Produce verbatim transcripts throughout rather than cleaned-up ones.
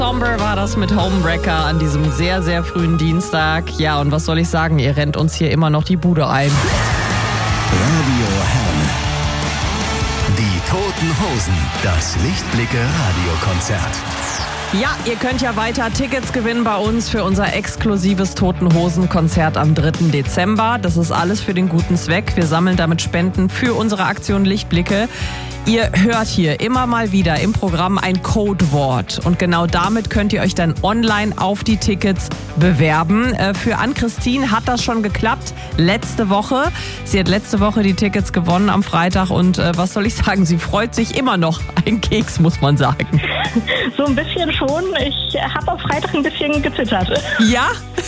Somber war das mit Homewrecker an diesem sehr, sehr frühen Dienstag. Ja, und was soll ich sagen, ihr rennt uns hier immer noch die Bude ein. Radio Herne. Die Toten Hosen. Das Lichtblicke-Radiokonzert. Ja, ihr könnt ja weiter Tickets gewinnen bei uns für unser exklusives Toten-Hosen-Konzert am dritten Dezember. Das ist alles für den guten Zweck. Wir sammeln damit Spenden für unsere Aktion Lichtblicke. Ihr hört hier immer mal wieder im Programm ein Codewort und genau damit könnt ihr euch dann online auf die Tickets bewerben. Für Ann-Christine hat das schon geklappt letzte Woche. Sie hat letzte Woche die Tickets gewonnen am Freitag und äh, was soll ich sagen, sie freut sich immer noch. Ein Keks, muss man sagen. So ein bisschen schon. Ich habe am Freitag ein bisschen gezittert. Ja?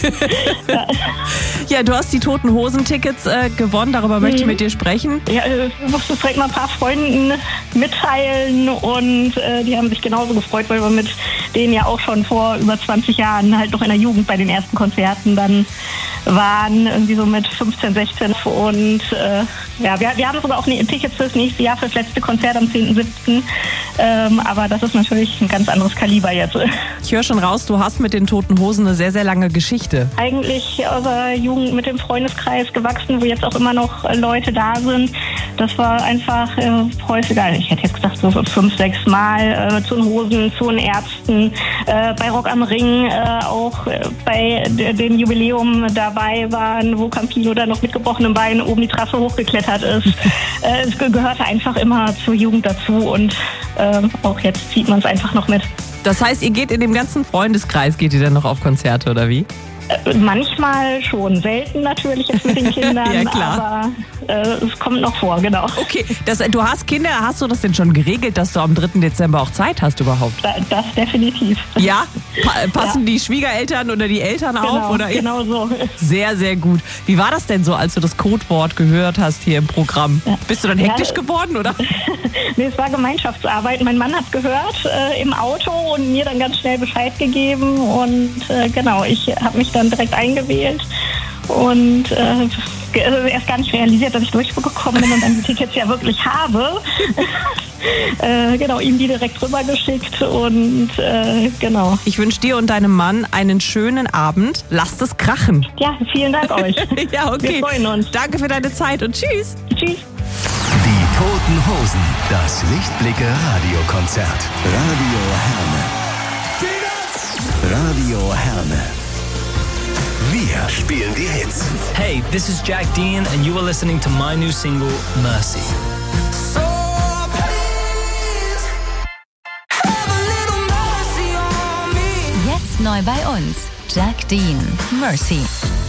Ja. Ja, du hast die Toten Hosen-Tickets äh, gewonnen, darüber mhm. möchte ich mit dir sprechen. Ja, ich musste direkt mal ein paar Freunden mitteilen und äh, die haben sich genauso gefreut, weil wir mit denen ja auch schon vor über zwanzig Jahren halt noch in der Jugend bei den ersten Konzerten dann waren, irgendwie so mit fünfzehn, sechzehn und äh, ja, wir, wir haben sogar auch Tickets fürs nächste Jahr, fürs letzte Konzert am zehnten siebten Ähm, aber das ist natürlich ein ganz anderes Kaliber jetzt. Ich höre schon raus, du hast mit den Toten Hosen eine sehr, sehr lange Geschichte. Eigentlich aus der Jugend mit dem Freundeskreis gewachsen, wo jetzt auch immer noch Leute da sind. Das war einfach äh, häufiger, ich hätte jetzt gesagt so fünf, sechs Mal äh, zu den Hosen, zu den Ärzten, äh, bei Rock am Ring, äh, auch äh, bei de- dem Jubiläum dabei waren, wo Campino dann noch mit gebrochenem Bein oben die Trasse hochgeklettert ist. äh, es gehörte einfach immer zur Jugend dazu und äh, auch jetzt zieht man es einfach noch mit. Das heißt, ihr geht in dem ganzen Freundeskreis, geht ihr dann noch auf Konzerte oder wie? Äh, manchmal schon, selten natürlich jetzt mit den Kindern, ja, klar. aber äh, es kommt noch vor, genau. Okay, das, du hast Kinder, hast du das denn schon geregelt, dass du am dritten Dezember auch Zeit hast überhaupt? Da, das definitiv. Ja? Pa- passen Ja. die Schwiegereltern oder die Eltern Genau, auf? Oder? genau so. Sehr, sehr gut. Wie war das denn so, als du das Codewort gehört hast hier im Programm? Ja. Bist du dann hektisch Ja. geworden, oder? Nee, es war Gemeinschaftsarbeit. Mein Mann hat gehört äh, im Auto und mir dann ganz schnell Bescheid gegeben. Und äh, genau, ich habe mich dann direkt eingewählt und äh, ge- also erst gar nicht realisiert, dass ich durchgekommen bin und dann die Tickets ja wirklich habe. äh, genau, ihm die direkt rübergeschickt und äh, genau. Ich wünsche dir und deinem Mann einen schönen Abend. Lasst es krachen. Ja, vielen Dank euch. Ja, okay. Wir freuen uns. Danke für deine Zeit und tschüss. Tschüss. Die Toten Hosen. Das Lichtblicke-Radiokonzert. Radio Herne. Radio Herne. Wir spielen die Hits. Hey, this is Jack Dean and you are listening to my new single, Mercy. Jetzt neu bei uns. Jack Dean, Mercy.